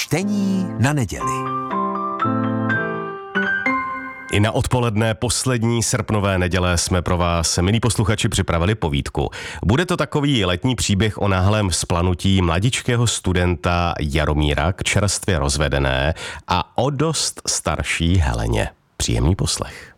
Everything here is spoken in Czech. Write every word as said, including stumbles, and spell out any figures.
Čtení na neděli. I na odpoledne poslední srpnové neděle jsme pro vás, milí posluchači, připravili povídku. Bude to takový letní příběh o náhlém vzplanutí mladičkého studenta Jaromíra k čerstvě rozvedené a o dost starší Heleně. Příjemný poslech.